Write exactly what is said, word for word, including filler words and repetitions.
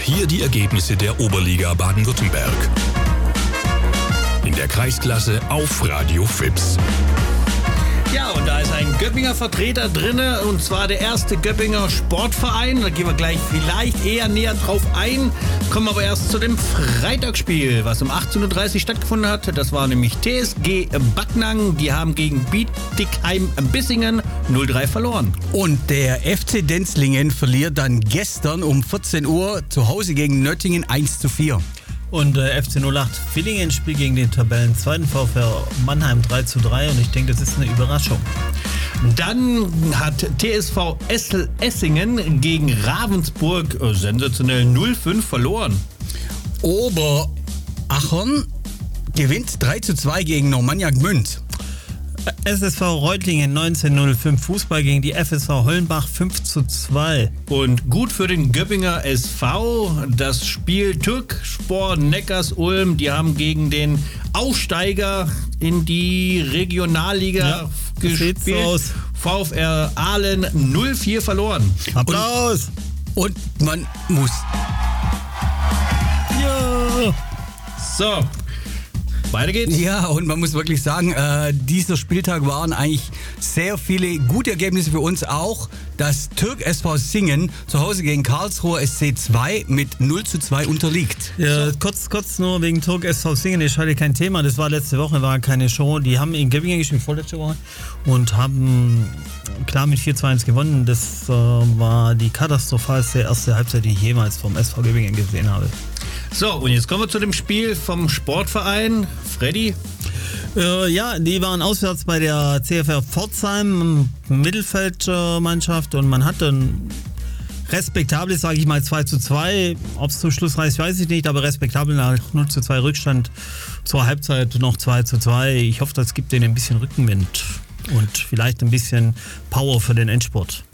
hier die Ergebnisse der Oberliga Baden-Württemberg. In der Kreisklasse auf Radio Fips. Ja, und da ist ein Göppinger Vertreter drin, und zwar der erste Göppinger Sportverein. Da gehen wir gleich vielleicht eher näher drauf ein. Kommen aber erst zu dem Freitagsspiel, was um achtzehn Uhr dreißig stattgefunden hat. Das war nämlich T S G Backnang. Die haben gegen Bietigheim-Bissingen null drei verloren. Und der F C Denzlingen verliert dann gestern um vierzehn Uhr zu Hause gegen Nöttingen eins zu vier. Und äh, F C null acht Villingen spielt gegen den Tabellenzweiten VfR Mannheim drei zu drei, und ich denke, das ist eine Überraschung. Dann hat T S V Essel Essingen gegen Ravensburg äh, sensationell null fünf verloren. Oberachern gewinnt drei zu zwei gegen Normannia Gmünd. S S V Reutlingen neunzehn null fünf Fußball gegen die F S V Hollenbach fünf zu zwei. Und gut für den Göppinger S V, das Spiel Türkspor Neckars-Ulm, die haben gegen den Aufsteiger in die Regionalliga Ja, gespielt. so aus. VfR Aalen null vier verloren. Applaus! Und man muss... Ja! So, weiter geht's. Ja, und man muss wirklich sagen, äh, dieser Spieltag waren eigentlich sehr viele gute Ergebnisse für uns auch. Das Türk S V Singen zu Hause gegen Karlsruher S C zwei mit null zu zwei unterliegt. Ja, so. kurz, kurz nur wegen Türk S V Singen, ist heute kein Thema. Das war letzte Woche, war keine Show. Die haben in Göppingen gespielt, vorletzte Woche, und haben klar mit vier zu eins gewonnen. Das äh, war die katastrophalste erste Halbzeit, die ich jemals vom S V Göppingen gesehen habe. So, und jetzt kommen wir zu dem Spiel vom Sportverein. Freddy? Äh, ja, die waren auswärts bei der C F R Pforzheim, Mittelfeldmannschaft, und man hatte ein respektables, sage ich mal, zwei zu zwei. Ob es zum Schluss reicht, weiß ich nicht, aber respektabel nach null zu zwei Rückstand zur Halbzeit noch zwei zu zwei. Ich hoffe, das gibt denen ein bisschen Rückenwind und vielleicht ein bisschen Power für den Endspurt.